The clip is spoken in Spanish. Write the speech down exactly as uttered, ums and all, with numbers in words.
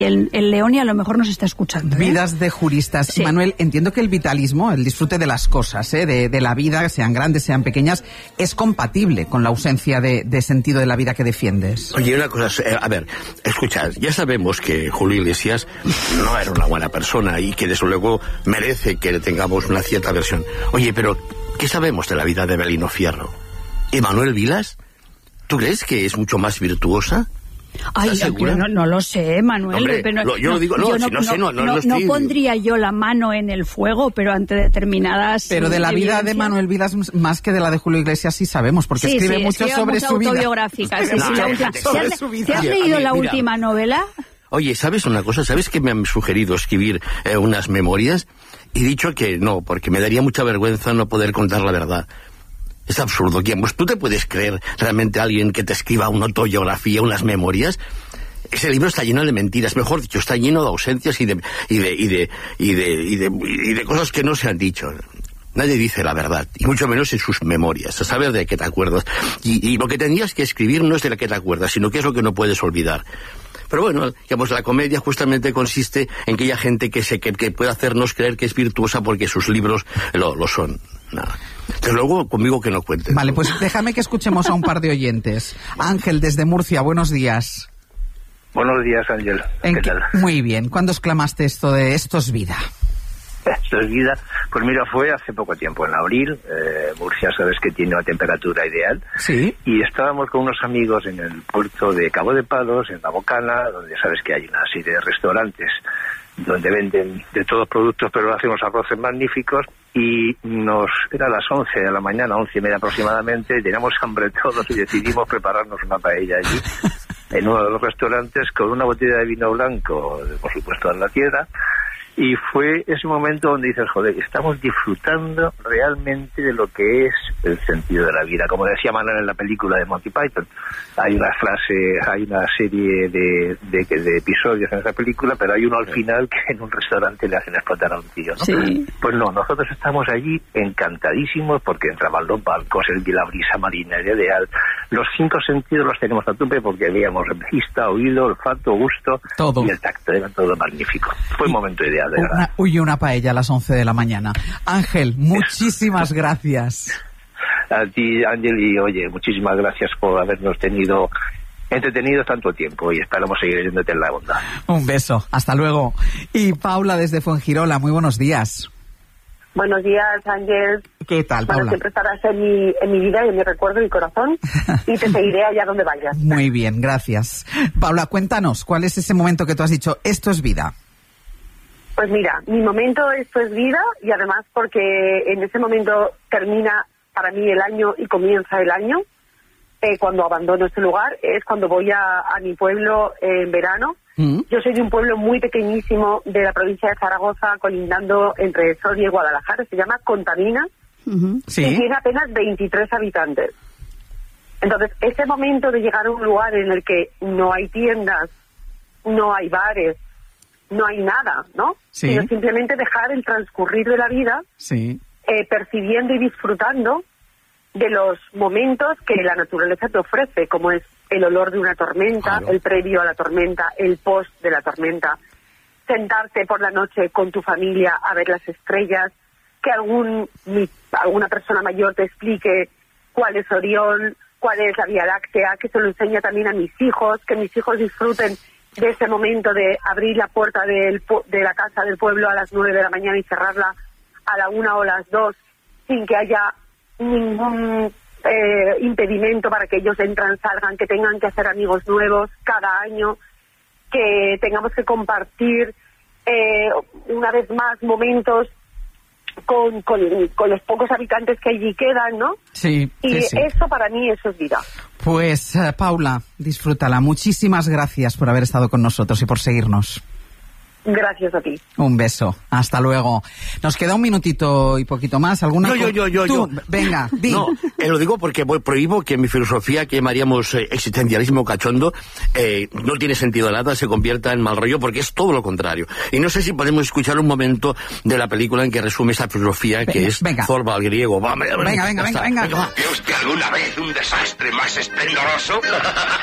El, el Leoni a lo mejor nos está escuchando, ¿eh? Vidas de juristas. Sí. Manuel, entiendo que el vitalismo, el disfrute de las cosas, ¿eh? de, de la vida, sean grandes, sean pequeñas, es compatible con la ausencia de, de sentido de la vida que defiendes. Oye, una cosa, a ver, escuchad, ya sabemos que Julio Iglesias no era una buena persona y que desde luego merece que le tengamos una cierta versión. Oye, pero ¿qué sabemos de la vida de Belino Fierro? ¿Y Manuel Vilas? ¿Tú crees que es mucho más virtuosa? Ay, yo no, no lo sé, Manuel. Hombre, pero, lo, yo no, lo digo, no, yo no, si no, no sé, no, no, no, no, estoy... no pondría yo la mano en el fuego, pero ante determinadas... Pero de la vida de Manuel Vilas, más que de la de Julio Iglesias, sí sabemos, porque sí, escribe sí, mucho sobre su vida. Autobiográfica, sí, no, sí, la última. sobre ¿Te, su has, vida. ¿te has Oye, leído mí, la mira, última novela? Oye, ¿sabes una cosa? ¿Sabes que me han sugerido escribir eh, unas memorias? Y he dicho que no, porque me daría mucha vergüenza no poder contar la verdad. Es absurdo, ¿quién? Pues tú te puedes creer realmente a alguien que te escriba una autobiografía, unas memorias. Ese libro está lleno de mentiras, mejor dicho, está lleno de ausencias y de y de y de y de y de, y de cosas que no se han dicho. Nadie dice la verdad, y mucho menos en sus memorias, a saber de qué te acuerdas. Y, y lo que tendrías que escribir no es de la que te acuerdas, sino que es lo que no puedes olvidar. Pero bueno, digamos, la comedia justamente consiste en que haya gente que se que, que pueda hacernos creer que es virtuosa porque sus libros lo, lo son. Nada. Desde luego, conmigo que no cuentes. Vale, pues déjame que escuchemos a un par de oyentes. Ángel, desde Murcia, buenos días. Buenos días, Ángel. ¿Qué ¿Qué tal? Muy bien. ¿Cuándo exclamaste esto de esto es vida? Esto es vida. Pues mira, fue hace poco tiempo, en abril. Eh, Murcia, sabes que tiene una temperatura ideal. Sí. Y estábamos con unos amigos en el puerto de Cabo de Palos, en La Bocana, donde sabes que hay una serie de restaurantes donde venden de todos productos, pero hacemos arroces magníficos. Y nos era las once de la mañana, once y media aproximadamente, teníamos hambre todos y decidimos prepararnos una paella allí, en uno de los restaurantes, con una botella de vino blanco, por supuesto, en la tierra. Y fue ese momento donde dices, joder, estamos disfrutando realmente de lo que es el sentido de la vida. Como decía Manuel en la película de Monty Python, hay una frase, hay una serie de, de, de episodios en esa película, pero hay uno al final que en un restaurante le hacen explotar a un tío, ¿no? Sí. Pues no, nosotros estamos allí encantadísimos porque entraban los barcos, el la brisa marina, el ideal. Los cinco sentidos los tenemos a tope porque veíamos vista, oído, olfato, gusto todo. Y el tacto, era todo magnífico. Fue un momento ideal. Una, uy, una paella a las once de la mañana. Ángel, muchísimas gracias. A ti, Ángel, y oye, muchísimas gracias por habernos tenido entretenidos tanto tiempo y esperamos seguir yéndote en la onda. Un beso, hasta luego. Y Paula desde Fuengirola, muy buenos días. Buenos días, Ángel. ¿Qué tal, Paula? Bueno, Paula? siempre estarás en mi, en mi vida y en mi recuerdo y mi corazón y te seguiré allá donde vayas. Muy bien, gracias. Paula, cuéntanos, ¿cuál es ese momento que tú has dicho, esto es vida? Pues mira, mi momento esto es vida y además porque en ese momento termina para mí el año y comienza el año. Eh, cuando abandono este lugar es cuando voy a, a mi pueblo eh, en verano. Mm. Yo soy de un pueblo muy pequeñísimo de la provincia de Zaragoza, colindando entre Soria y Guadalajara, se llama Contamina, uh-huh. Sí. Y tiene apenas veintitrés habitantes. Entonces, ese momento de llegar a un lugar en el que no hay tiendas, no hay bares, no hay nada, ¿no? Sí. Sino simplemente dejar el transcurrir de la vida, sí. eh, percibiendo y disfrutando de los momentos que la naturaleza te ofrece, como es el olor de una tormenta, claro. El previo a la tormenta, el post de la tormenta, sentarte por la noche con tu familia a ver las estrellas, que algún mi, alguna persona mayor te explique cuál es Orión, cuál es la Vía Láctea, que se lo enseña también a mis hijos, que mis hijos disfruten de ese momento de abrir la puerta del, de la casa del pueblo a las nueve de la mañana y cerrarla a la una o las dos sin que haya ningún eh, impedimento para que ellos entran, salgan, que tengan que hacer amigos nuevos cada año, que tengamos que compartir eh, una vez más momentos con, con, con los pocos habitantes que allí quedan, ¿no? Sí. Y sí, sí. Eso para mí, eso es vida. Pues, uh, Paula, disfrútala. Muchísimas gracias por haber estado con nosotros y por seguirnos. Gracias a ti. Un beso. Hasta luego. Nos queda un minutito y poquito más. ¿Alguna Yo, yo, yo, yo. Tú, yo. Venga, di. No, eh, lo digo porque prohíbo que mi filosofía, que llamaríamos eh, existencialismo cachondo, eh, no tiene sentido de nada, se convierta en mal rollo, porque es todo lo contrario. Y no sé si podemos escuchar un momento de la película en que resume esa filosofía, que venga, es venga. Zorba al griego. Va, venga, venga, venga, venga, venga. ¿Vio usted alguna vez un desastre más esplendoroso?